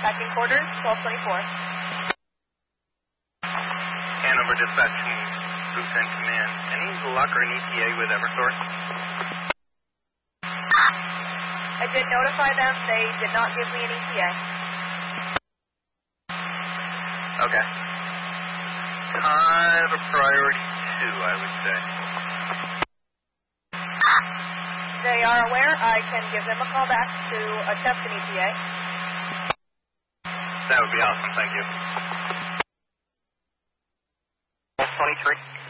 Packing quarters, 1224. Hanover dispatching Lieutenant Command. Any luck or an ETA with Eversource? I did notify them. They did not give me an ETA. Okay. Kind of a priority 2, I would say. They are aware. I can give them a call back to attempt an ETA. That would be awesome. Thank you. 23.